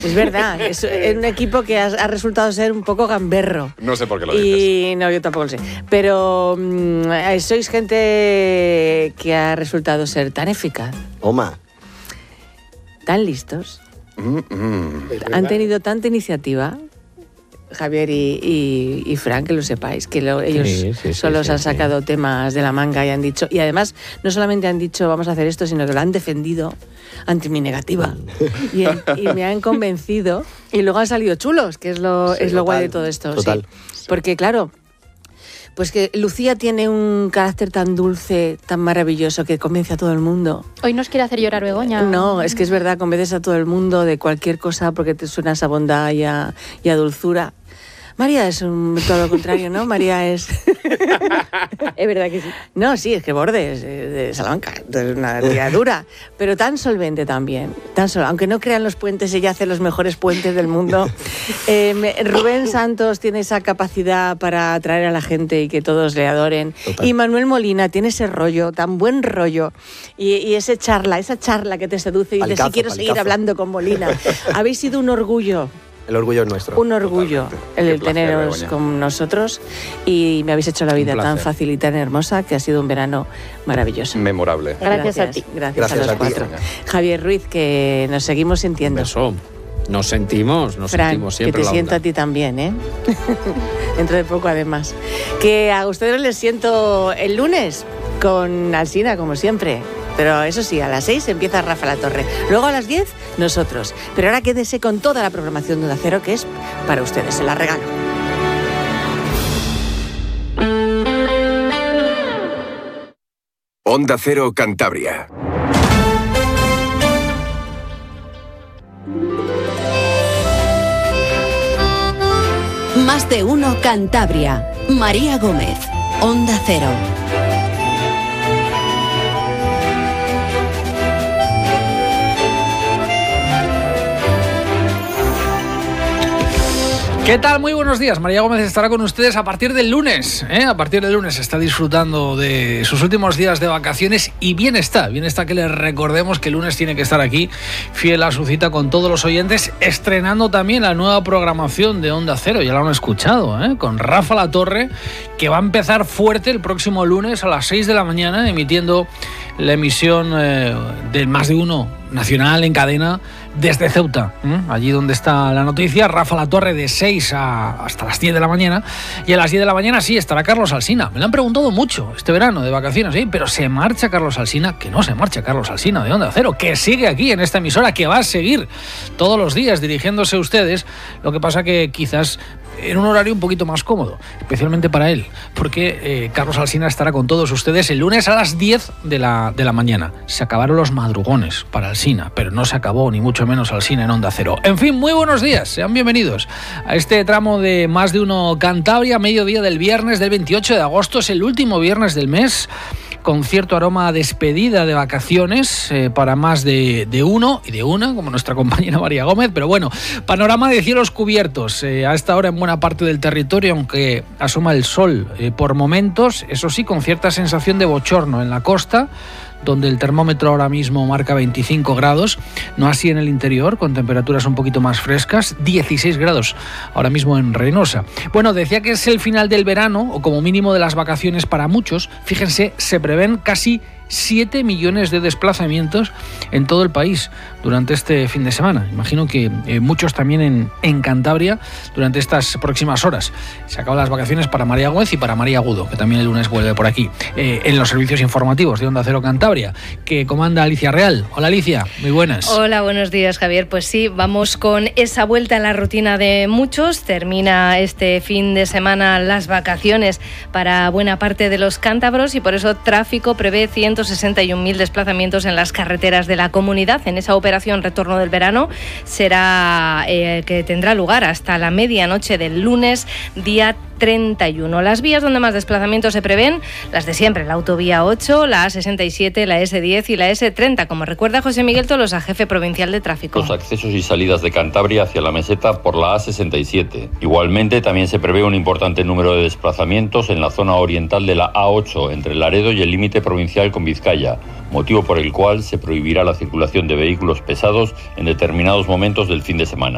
Es verdad, es un equipo que ha resultado ser un poco gamberro. No sé por qué lo dices. No, yo tampoco lo sé. Pero sois gente que ha resultado ser tan eficaz. Oma. Tan listos. Han tenido tanta iniciativa, Javier y Fran, que lo sepáis, que ellos solos han sacado temas de la manga y han dicho, y además no solamente han dicho vamos a hacer esto, sino que lo han defendido ante mi negativa y me han convencido y luego han salido chulos, que es lo guay de todo esto. Total. Sí. Porque claro, pues que Lucía tiene un carácter tan dulce, tan maravilloso, que convence a todo el mundo. Hoy nos quiere hacer llorar Begoña. No, es que es verdad, convences a todo el mundo de cualquier cosa porque te suena esa bondad y a dulzura. María es todo lo contrario, ¿no? María es... Es verdad que sí. No, sí, es que Borde es de Salamanca, es una tía dura, pero tan solvente también. Aunque no crean los puentes, ella hace los mejores puentes del mundo. Rubén Santos tiene esa capacidad para atraer a la gente y que todos le adoren. Total. Y Manuel Molina tiene ese rollo, tan buen rollo, y esa charla que te seduce y dices, sí, quiero seguir hablando con Molina. Habéis sido un orgullo. El orgullo es nuestro. Un orgullo el teneros con nosotros y me habéis hecho la vida tan fácil y tan hermosa que ha sido un verano maravilloso. Memorable. Gracias a ti. Gracias a los cuatro. Javier Ruiz, que nos seguimos sintiendo. Eso. Nos sentimos Fran, siempre. Que te siento a ti también, ¿eh? Dentro de poco, además. Que a ustedes les siento el lunes con Alsina, como siempre. Pero eso sí, a las 6 empieza Rafa La Torre. Luego a las 10, nosotros. Pero ahora quédese con toda la programación de Onda Cero, que es para ustedes. Se la regalo. Onda Cero Cantabria. Más de uno Cantabria. María Gómez. Onda Cero. ¿Qué tal? Muy buenos días. María Gómez estará con ustedes a partir del lunes. A partir del lunes está disfrutando de sus últimos días de vacaciones y bien está que les recordemos que el lunes tiene que estar aquí, fiel a su cita con todos los oyentes, estrenando también la nueva programación de Onda Cero. Ya lo han escuchado, con Rafa La Torre, que va a empezar fuerte el próximo lunes a las 6 de la mañana, emitiendo la emisión del Más de Uno nacional en cadena desde Ceuta, allí donde está la noticia. Rafa La Torre de 6 hasta las 10 de la mañana, y a las 10 de la mañana sí estará Carlos Alsina. Me lo han preguntado mucho este verano de vacaciones, pero ¿se marcha Carlos Alsina? Que no se marcha Carlos Alsina de Onda Cero, que sigue aquí en esta emisora, que va a seguir todos los días dirigiéndose a ustedes. Lo que pasa que quizás en un horario un poquito más cómodo, especialmente para él, porque Carlos Alsina estará con todos ustedes el lunes a las 10 de la mañana. Se acabaron los madrugones para Alsina, pero no se acabó ni mucho menos Alsina en Onda Cero. En fin, muy buenos días, sean bienvenidos a este tramo de Más de Uno Cantabria, mediodía del viernes del 28 de agosto, es el último viernes del mes, con cierto aroma a despedida de vacaciones para más de uno y de una, como nuestra compañera María Gómez. Pero bueno, panorama de cielos cubiertos a esta hora en buena parte del territorio, aunque asoma el sol por momentos, eso sí, con cierta sensación de bochorno en la costa, donde el termómetro ahora mismo marca 25 grados, no así en el interior, con temperaturas un poquito más frescas, 16 grados ahora mismo en Reynosa. Bueno, decía que es el final del verano, o como mínimo de las vacaciones para muchos. Fíjense, se prevén casi 7 millones de desplazamientos en todo el país durante este fin de semana. Imagino que muchos también en Cantabria durante estas próximas horas. Se acaban las vacaciones para María Gómez y para María Agudo, que también el lunes vuelve por aquí, en los servicios informativos de Onda Cero Cantabria, que comanda Alicia Real. Hola Alicia, muy buenas. Hola, buenos días Javier. Pues sí, vamos con esa vuelta a la rutina de muchos. Termina este fin de semana las vacaciones para buena parte de los cántabros y por eso Tráfico prevé 161.000 desplazamientos en las carreteras de la comunidad. En esa operación Retorno del Verano será que tendrá lugar hasta la medianoche del lunes, día 31. Las vías donde más desplazamientos se prevén, las de siempre, la autovía 8, la A67, la S10 y la S30, como recuerda José Miguel Tolosa, jefe provincial de tráfico. Los accesos y salidas de Cantabria hacia la meseta por la A67. Igualmente, también se prevé un importante número de desplazamientos en la zona oriental de la A8, entre Laredo y el límite provincial con Vizcaya, motivo por el cual se prohibirá la circulación de vehículos pesados en determinados momentos del fin de semana.